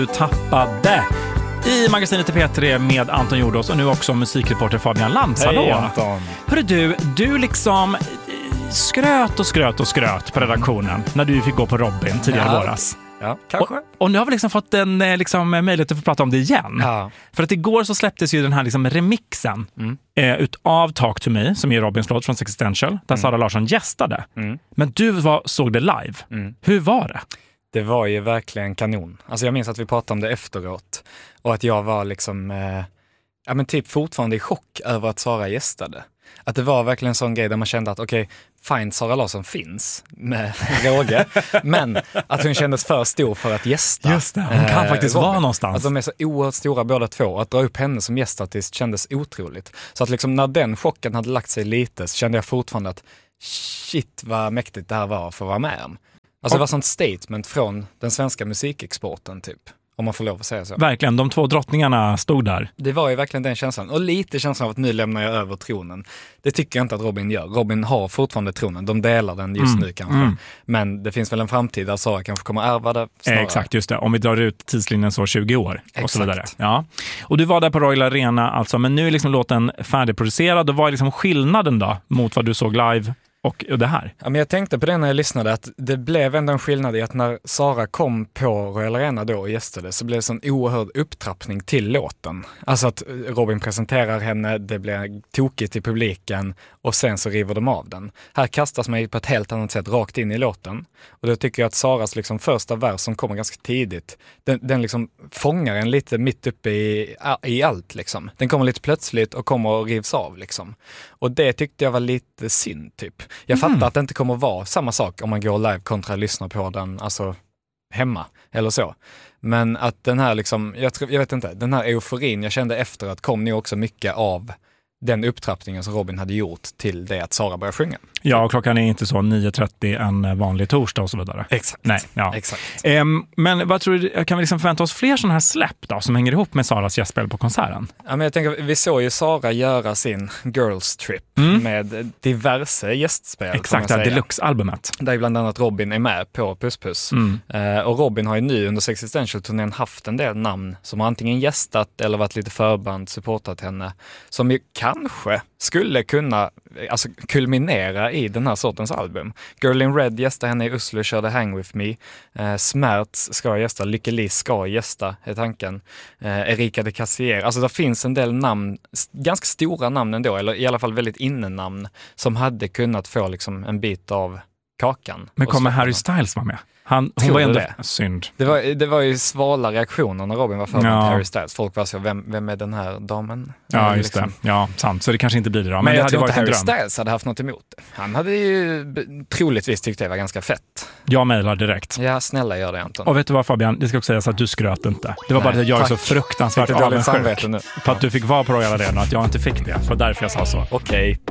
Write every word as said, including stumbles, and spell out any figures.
Du tappade i magasinet i P tre med Anton Jordås och nu också musikreporter Fabian Lantz. Hej Anton. Hörru du, du liksom skröt och skröt och skröt på redaktionen när du fick gå på Robin tidigare ja. våras. Ja, kanske. Och, och nu har vi liksom fått en liksom, möjlighet att få prata om det igen. Ja. För att igår så släpptes ju den här liksom remixen mm. eh, utav Talk to Me, som är Robins låt från Existential, där mm. Sara Larsson gästade. Mm. Men du var, såg det live. Mm. Hur var det? Det var ju verkligen kanon. Alltså jag minns att vi pratade om det efteråt. Och att jag var liksom, eh, ja men typ fortfarande i chock över att Sara gästade. Att det var verkligen en sån grej där man kände att okej, okay, fine, Sara Larsson finns med råge. Men att hon kändes för stor för att gästa. Just det, hon kan eh, faktiskt Robin. Vara någonstans. Att de är så oerhört stora båda två. Att dra upp henne som gästartist kändes otroligt. Så att liksom när den chocken hade lagt sig lite så kände jag fortfarande att shit vad mäktigt det här var för att vara med om. Alltså det var sånt statement från den svenska musikexporten typ. Om man får lov att säga så. Verkligen, de två drottningarna stod där. Det var ju verkligen den känslan. Och lite känslan av att nu lämnar jag över tronen. Det tycker jag inte att Robin gör. Robin har fortfarande tronen. De delar den just mm. nu kanske. Mm. Men det finns väl en framtid där Sara kanske kommer ärva det snarare. Exakt, just det. Om vi drar ut tidslinjen så tjugo år. Exakt. Och så vidare. Ja. Och du var där på Royal Arena alltså. Men nu är liksom låten färdigproducerad. Och vad är liksom skillnaden då mot vad du såg live? Och det här. Ja, men jag tänkte på det när jag lyssnade att det blev ändå en skillnad i att när Sara kom på Royal Arena då och gästade så blev det en oerhörd upptrappning till låten. Alltså att Robin presenterar henne, det blir tokigt i publiken och sen så river de av den. Här kastas man ju på ett helt annat sätt rakt in i låten. Och då tycker jag att Saras liksom första vers som kommer ganska tidigt, den, den liksom fångar en lite mitt uppe i, i allt liksom. Den kommer lite plötsligt och kommer och rivs av liksom. Och det tyckte jag var lite synd typ. Jag fattar mm. att det inte kommer vara samma sak om man går live kontra lyssnar på den alltså hemma eller så. Men att den här liksom, jag, tror, jag vet inte, den här euforin jag kände efter att kom nu också mycket av den upptrappningen som Robin hade gjort till det att Sara började sjunga. Ja, och klockan är inte så nio trettio en vanlig torsdag och så vidare. Exakt. Nej, ja. Exakt. Um, men vad tror du, kan vi liksom förvänta oss fler sådana här släpp då, som hänger ihop med Saras gästspel på konserten? Ja, men jag tänker, vi såg ju Sara göra sin Girls Trip mm. med diverse gästspel. Exakt, det deluxe-albumet. Där bland annat Robin är med på Puss Puss. Mm. Uh, och Robin har ju nu under Existential-turnén haft en del namn som har antingen gästat eller varit lite förband, supportat henne. Som ju kanske skulle kunna alltså, kulminera i den här sortens album. Girl in Red gästar henne i Oslo, körde Hang With Me. Eh, Smerts ska gästa, Lykke Li ska gästa, är tanken. Eh, Erika de Cassier. Alltså det finns en del namn, ganska stora namn ändå, eller i alla fall väldigt innenamn, som hade kunnat få liksom, en bit av kakan. Men kommer Harry Styles vara med? Han, hon var ändå det. Synd. Det var, det var ju svala reaktioner när Robin var för ja. Harry Styles. Folk var så, vem, vem är den här damen? Ja, just liksom. det. Ja, sant. Så det kanske inte blir det då. Men, men det jag hade tror varit inte Harry dröm. Styles hade haft något emot det. Han hade ju troligtvis tyckt det var ganska fett. Jag mejlar direkt. Ja, snälla gör det Anton. Och vet du vad Fabian, det ska också sägas att du skröt inte. Det var Nej, bara att jag tack. är så fruktansvärt avundsjuk på att du fick vara på Royal Arena och att jag inte fick det. Det var därför jag sa så. Okej. Okay.